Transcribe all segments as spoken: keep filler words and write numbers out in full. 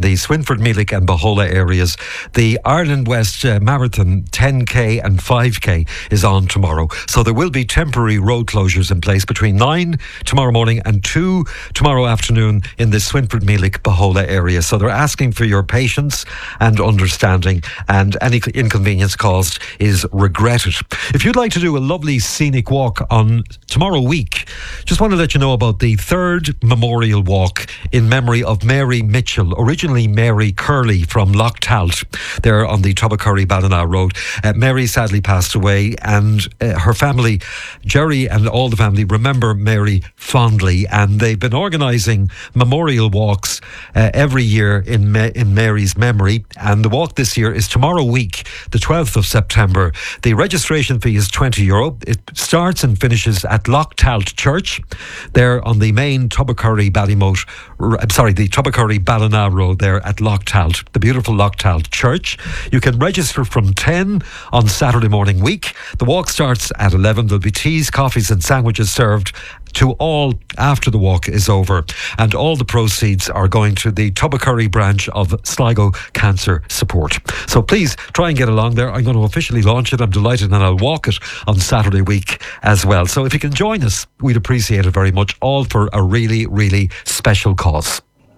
the Swinford, Meelick and Bohola areas. The Ireland West uh, Marathon ten K and five K is on tomorrow. So there will be temporary road closures in place between nine tomorrow morning and two tomorrow afternoon in the Swinford, Meelick, Bohola area. So they're asking for your patience and understanding, and any inconvenience caused is regretted. If you'd like to do a lovely scenic walk on tomorrow week, just want to let you know about the third memorial walk in memory of Mary Mitchell, originally Mary Curley from Lochtalt, there on the Tubbercurry Ballina Road. Uh, Mary sadly passed away, and uh, her family, Jerry and all the family, remember Mary fondly, and they've been organising memorial walks uh, every year in, Ma- in Mary's memory, and the walk this year is tomorrow week, the twelfth of September. The registration fee is twenty euro. It starts and finishes at Lochtalt Church, there on the main Tubbercurry Ballymote, I'm sorry, the Tubbercurry Ballina Road there at Lochtalt, the beautiful Lochtalt Church. You can register from ten on Saturday morning week. The walk starts at eleven. There'll be teas, coffees and sandwiches served to all after the walk is over, and all the proceeds are going to the Tubbercurry branch of Sligo Cancer Support. So please try and get along there. I'm going to officially launch it. I'm delighted, and I'll walk it on Saturday week as well. So if you can join us, we'd appreciate it very much, all for a really, really special cause.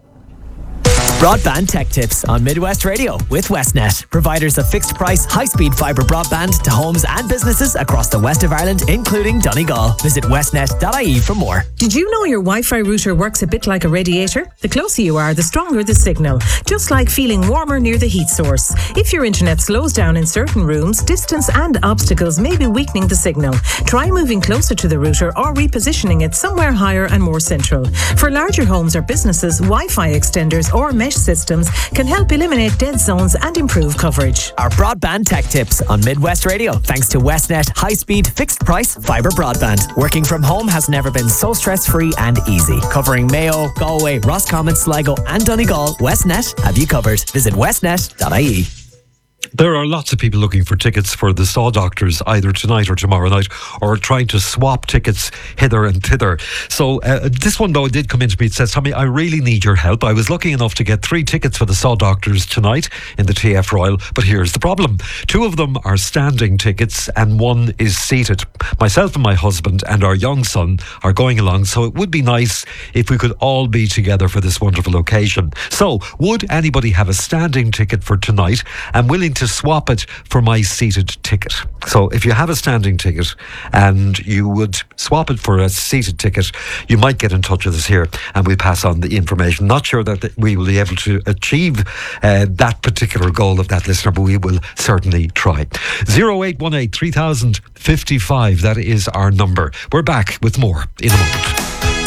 Broadband Tech Tips on Midwest Radio with Westnet, providers of fixed price, high-speed fibre broadband to homes and businesses across the west of Ireland, including Donegal. Visit westnet dot I E for more. Did you know your Wi-Fi router works a bit like a radiator? The closer you are, the stronger the signal, just like feeling warmer near the heat source. If your internet slows down in certain rooms, distance and obstacles may be weakening the signal. Try moving closer to the router or repositioning it somewhere higher and more central. For larger homes or businesses, Wi-Fi extenders or mesh systems can help eliminate dead zones and improve coverage. Our Broadband Tech Tips on Midwest Radio, thanks to Westnet high-speed fixed price fibre broadband. Working from home has never been so stress-free and easy. Covering Mayo, Galway, Roscommon, Sligo and Donegal, Westnet have you covered. Visit westnet dot I E. There are lots of people looking for tickets for the Saw Doctors either tonight or tomorrow night, or trying to swap tickets hither and thither. So uh, this one though did come into me. It says, Tommy, I really need your help. I was lucky enough to get three tickets for the Saw Doctors tonight in the T F Royal, but here's the problem. Two of them are standing tickets and one is seated. Myself and my husband and our young son are going along, so it would be nice if we could all be together for this wonderful occasion. So would anybody have a standing ticket for tonight and willing to swap it for my seated ticket? So if you have a standing ticket and you would swap it for a seated ticket, you might get in touch with us here and we'll pass on the information. Not sure that we will be able to achieve uh, that particular goal of that listener, but we will certainly try. oh eight one eight, three thousand fifty-five, that is our number. We're back with more in a moment.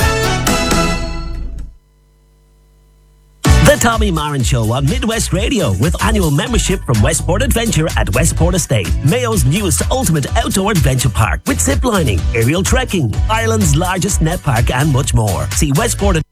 The Tommy Marin Show on Midwest Radio, with annual membership from Westport Adventure at Westport Estate, Mayo's newest ultimate outdoor adventure park, with zip lining, aerial trekking, Ireland's largest net park and much more. See Westport Adventure.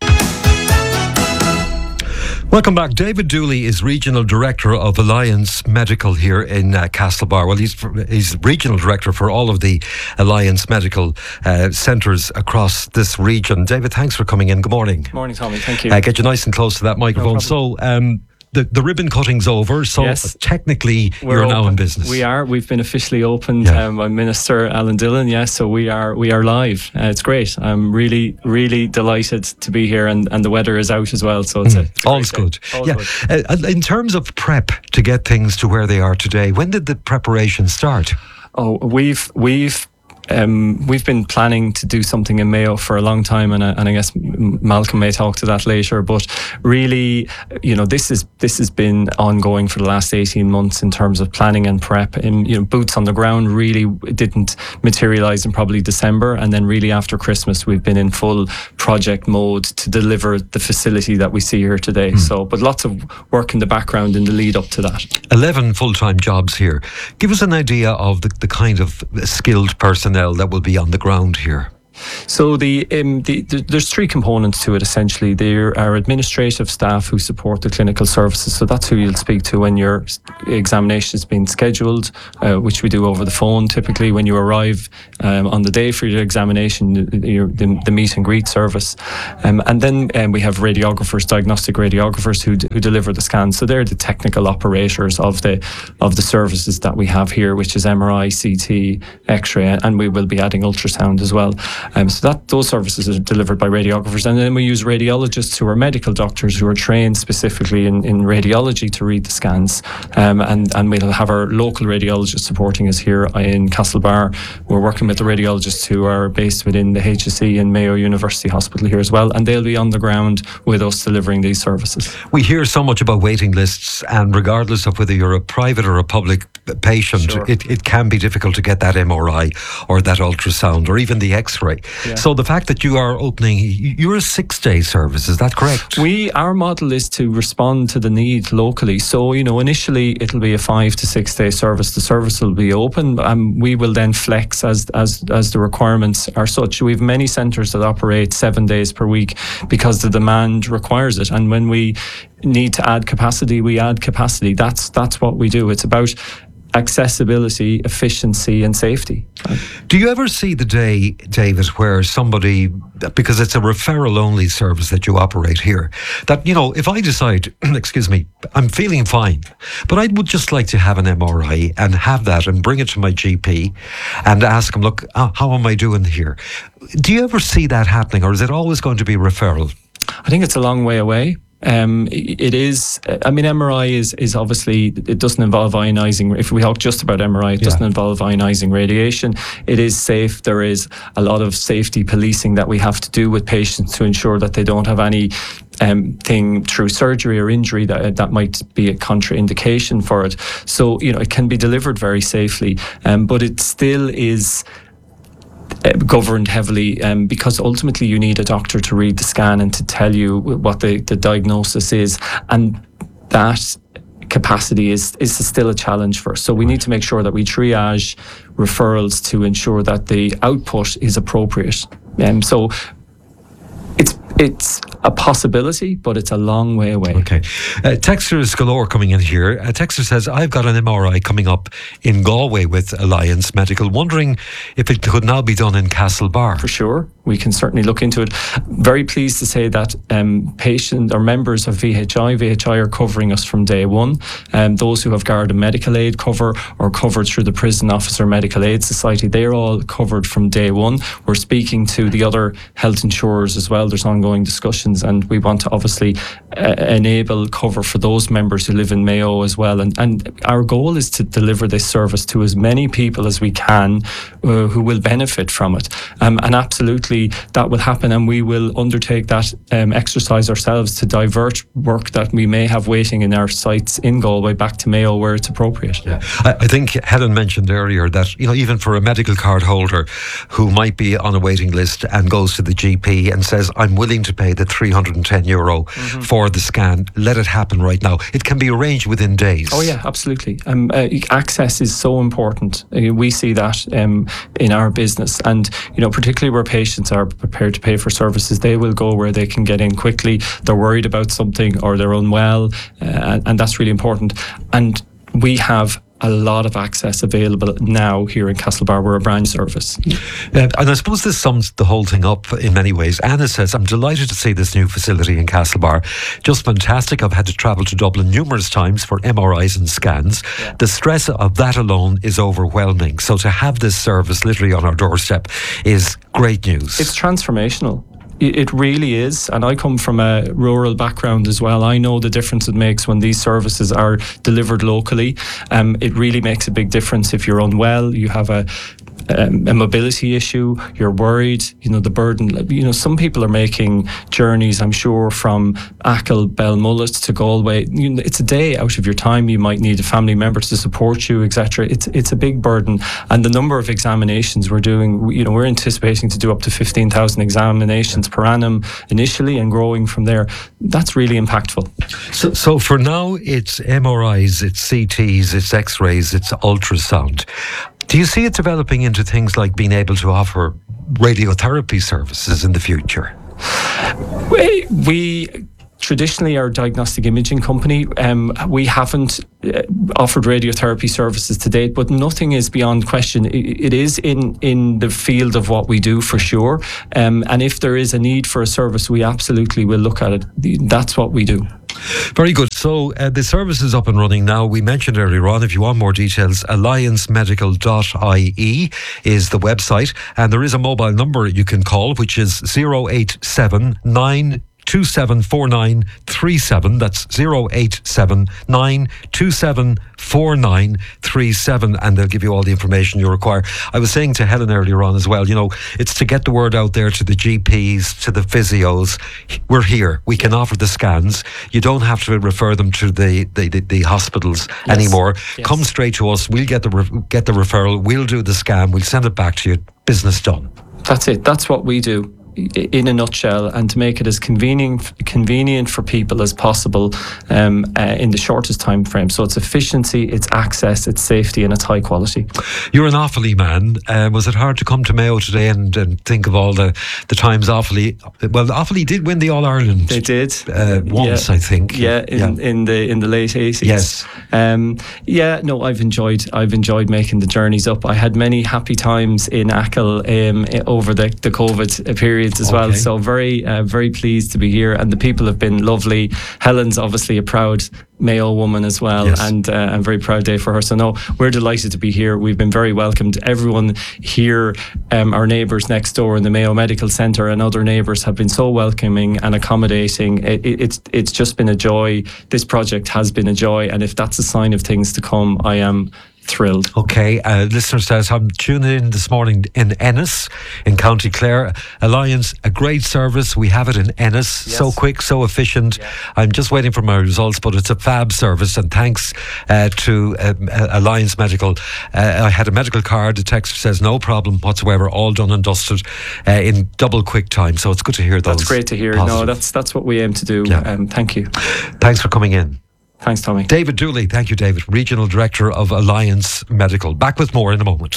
Welcome back. David Dooley is Regional Director of Alliance Medical here in uh, Castlebar. Well, he's he's Regional Director for all of the Alliance Medical uh, centres across this region. David, thanks for coming in. Good morning. Good morning, Tommy. Thank you. Uh, get you nice and close to that microphone. No so, um, the, the ribbon cutting's over, so yes. technically We're you're open. now in business. We are. We've been officially opened yeah. um, by Minister Alan Dillon. Yes, yeah, so we are. We are live. Uh, it's great. I'm really, really delighted to be here, and, and the weather is out as well. So it's, mm. a, it's a all's good. All's yeah. good. Uh, in terms of prep to get things to where they are today, when did the preparation start? Oh, we've we've. Um, we've been planning to do something in Mayo for a long time, and, uh, and I guess Malcolm may talk to that later. But really, you know, this is this has been ongoing for the last eighteen months in terms of planning and prep. And you know, boots on the ground really didn't materialise in probably December, and then really after Christmas, we've been in full project mode to deliver the facility that we see here today. Mm. So, but lots of work in the background in the lead up to that. Eleven full-time jobs here. Give us an idea of the, the kind of skilled personnel that will be on the ground here. So the, um, the, the there's three components to it essentially. There are administrative staff who support the clinical services. So that's who you'll speak to when your examination is being scheduled, uh, which we do over the phone typically when you arrive um, on the day for your examination, your, the, the meet and greet service. Um, and then um, we have radiographers, diagnostic radiographers who, d- who deliver the scans. So they're the technical operators of the of the services that we have here, which is M R I, C T, X-ray, and we will be adding ultrasound as well. Um, so that those services are delivered by radiographers. And then we use radiologists who are medical doctors who are trained specifically in, in radiology to read the scans. Um, and, and we'll have our local radiologists supporting us here in Castlebar. We're working with the radiologists who are based within the H S E and Mayo University Hospital here as well. And they'll be on the ground with us delivering these services. We hear so much about waiting lists, and regardless of whether you're a private or a public patient, Sure. it, it can be difficult to get that M R I or that ultrasound or even the X-ray. Yeah. So the fact that you are opening, you're a six-day service, is that correct? We our model is to respond to the need locally. So you know, initially it'll be a five to six day service. The service will be open, and we will then flex as as as the requirements are such. We have many centres that operate seven days per week because the demand requires it, and when we need to add capacity, we add capacity. That's that's what we do. It's about accessibility, efficiency and safety. Do you ever see the day, David, where somebody, because it's a referral only service that you operate here, that, you know, if I decide, excuse me, I'm feeling fine, but I would just like to have an M R I and have that and bring it to my G P and ask him, look, uh, how am I doing here? Do you ever see that happening, or is it always going to be referral? I think it's a long way away. Um, it is, I mean, M R I is, is obviously, it doesn't involve ionizing. If we talk just about M R I, it doesn't yeah. involve ionizing radiation. It is safe. There is a lot of safety policing that we have to do with patients to ensure that they don't have any um, thing through surgery or injury that that might be a contraindication for it. So, you know, it can be delivered very safely, um, but it still is Uh, governed heavily um, because ultimately you need a doctor to read the scan and to tell you what the, the diagnosis is, and that capacity is is still a challenge for us. So we need to make sure that we triage referrals to ensure that the output is appropriate. Um, so it's it's a possibility, but it's a long way away. Okay. Uh, Texters galore coming in here. A texter says, I've got an M R I coming up in Galway with Alliance Medical, wondering if it could now be done in Castlebar. For sure. We can certainly look into it. Very pleased to say that um, patient or members of V H I, V H I are covering us from day one. Um, those who have Garda Medical Aid cover or covered through the Prison Officer Medical Aid Society, they're all covered from day one. We're speaking to the other health insurers as well. There's ongoing discussions, and we want to obviously uh, enable cover for those members who live in Mayo as well. And, and our goal is to deliver this service to as many people as we can uh, who will benefit from it. Um, and absolutely, that will happen, and we will undertake that um, exercise ourselves to divert work that we may have waiting in our sites in Galway back to Mayo where it's appropriate. Yeah. I, I think Helen mentioned earlier that, you know, even for a medical card holder who might be on a waiting list and goes to the G P and says, I'm willing to pay the three hundred ten euro mm-hmm. for the scan, let it happen right now. It can be arranged within days. Oh yeah, absolutely. Um, uh, access is so important. Uh, we see that um, in our business, and you know, particularly where patients are prepared to pay for services, they will go where they can get in quickly. They're worried about something or they're unwell, uh, and that's really important. And we have a lot of access available now here in Castlebar. We're a branch service. Uh, and I suppose this sums the whole thing up in many ways. Anna says, I'm delighted to see this new facility in Castlebar. Just fantastic. I've had to travel to Dublin numerous times for M R Is and scans. Yeah. The stress of that alone is overwhelming. So to have this service literally on our doorstep is great news. It's transformational. It really is, and I come from a rural background as well. I know the difference it makes when these services are delivered locally. Um, it really makes a big difference if you're unwell, you have a Um, a mobility issue, you're worried, you know, the burden, you know, some people are making journeys, I'm sure, from Achill, Belmullet to Galway. You know, it's a day out of your time. You might need a family member to support you, et cetera. It's it's a big burden. And the number of examinations we're doing, you know, we're anticipating to do up to fifteen thousand examinations per annum initially and growing from there. That's really impactful. So, so for now, it's M R Is, it's C Ts, it's X-rays, it's ultrasound. Do you see it developing into things like being able to offer radiotherapy services in the future? We, we traditionally are a diagnostic imaging company. Um, we haven't uh, offered radiotherapy services to date, but nothing is beyond question. It, it is in, in the field of what we do for sure. Um, and if there is a need for a service, we absolutely will look at it. That's what we do. Very good. So uh, the service is up and running now. We mentioned earlier on, if you want more details, alliance medical dot I E is the website, and there is a mobile number you can call, which is zero eight seven nine two seven four nine three seven. That's zero eight seven nine two seven four nine three seven, and they'll give you all the information you require. I was saying to Helen earlier on as well, you know, it's to get the word out there to the G Ps, to the physios. We're here. We can offer the scans. You don't have to refer them to the the, the, the hospitals yes. anymore. Yes. Come straight to us. We'll get the re- get the referral. We'll do the scan. We'll send it back to you. Business done. That's it. That's what we do, in a nutshell, and to make it as convenient convenient for people as possible um, uh, in the shortest time frame. So it's efficiency, it's access, it's safety, and it's high quality. You're an Offaly man. Uh, was it hard to come to Mayo today and, and think of all the, the times Offaly... Well, Offaly did win the All-Ireland. They did. Uh, once, yeah. I think. Yeah, in, yeah. in the in the late eighties. Yes. Um, yeah, no, I've enjoyed I've enjoyed making the journeys up. I had many happy times in Achill um, over the, the COVID periods as okay. well. So very, uh, very pleased to be here, and the people have been lovely. Helen's obviously a proud Mayo woman as well, yes. and uh, a very proud day for her. So no, we're delighted to be here. We've been very welcomed. Everyone here, um, our neighbours next door in the Mayo Medical Centre and other neighbours have been so welcoming and accommodating. It, it, it's it's just been a joy. This project has been a joy, and if that's a sign of things to come, I am thrilled. Okay, uh, listener says, I'm tuning in this morning in Ennis, in County Clare. Alliance, a great service. We have it in Ennis. Yes. So quick, so efficient. Yeah. I'm just waiting for my results, but it's a fab service, and thanks uh, to uh, Alliance Medical. Uh, I had a medical card. The text says no problem whatsoever, all done and dusted uh, in double quick time. So it's good to hear those. That's great to hear. Positive. No, that's that's what we aim to do. Yeah. Um, thank you. Thanks for coming in. Thanks, Tommy. David Dooley, thank you, David, Regional Director of Alliance Medical. Back with more in a moment.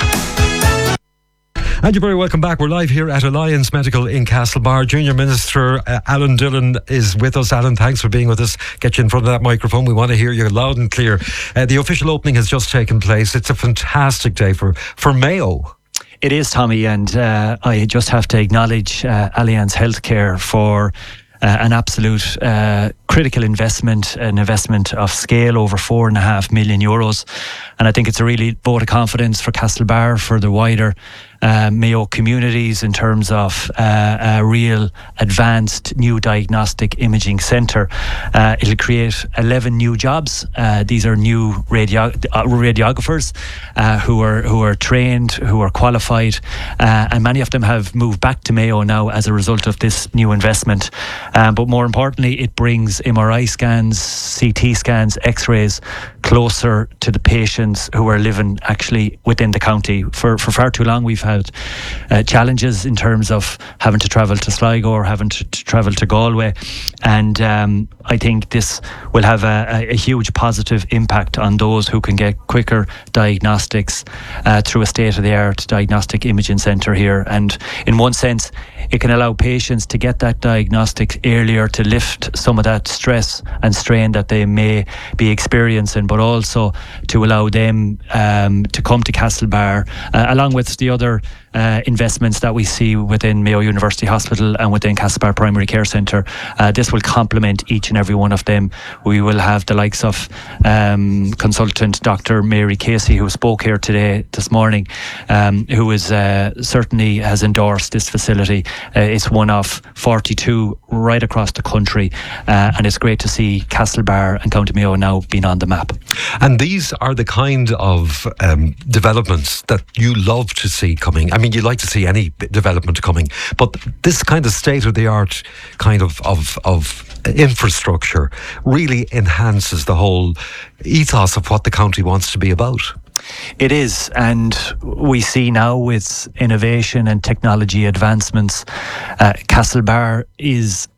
And you're very welcome back. We're live here at Alliance Medical in Castlebar. Junior Minister uh, Alan Dillon is with us. Alan, thanks for being with us. Get you in front of that microphone. We want to hear you loud and clear. Uh, the official opening has just taken place. It's a fantastic day for, for Mayo. It is, Tommy, and uh, I just have to acknowledge uh, Alliance Healthcare for Uh, an absolute uh, critical investment, an investment of scale over four and a half million euros. And I think it's a really vote of confidence for Castlebar, for the wider uh, Mayo communities, in terms of uh, a real advanced new diagnostic imaging centre. Uh, it'll create eleven new jobs. Uh, these are new radio- uh, radiographers uh, who are who are trained, who are qualified, uh, and many of them have moved back to Mayo now as a result of this new investment. Um, but more importantly, it brings M R I scans, C T scans, X-rays closer to the patients who are living actually within the county. For for far too long, we've had uh, challenges in terms of having to travel to Sligo or having to, to travel to Galway, and um, I think this will have a, a huge positive impact on those who can get quicker diagnostics uh, through a state-of-the-art diagnostic imaging centre here. And in one sense, it can allow patients to get that diagnostic earlier, to lift some of that stress and strain that they may be experiencing, but also to allow them um, to come to Castlebar, uh, along with the other uh, investments that we see within Mayo University Hospital and within Castlebar Primary Care Centre. Uh, this will complement each and every one of them. We will have the likes of um, consultant Doctor Mary Casey, who spoke here today, this morning, um, who is uh, certainly has endorsed this facility. Uh, it's one of forty-two right across the country, uh, and it's great to see Castlebar and County Mayo now being on the map. And these are the kind of um, developments that you love to see coming. I mean, you like to see any development coming, but this kind of state-of-the-art kind of, of, of infrastructure really enhances the whole ethos of what the county wants to be about. It is, and we see now with innovation and technology advancements, uh, Castlebar is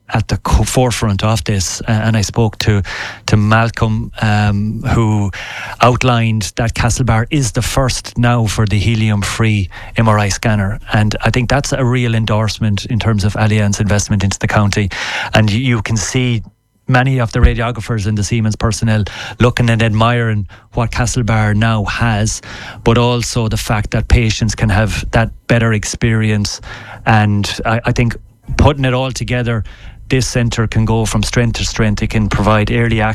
at the co- forefront of this, uh, and I spoke to to Malcolm, um, who outlined that Castlebar is the first now for the helium-free M R I scanner, and I think that's a real endorsement in terms of Allianz investment into the county. And you, you can see many of the radiographers and the Siemens personnel looking and admiring what Castlebar now has, but also the fact that patients can have that better experience. And I, I think putting it all together, this centre can go from strength to strength. It can provide early access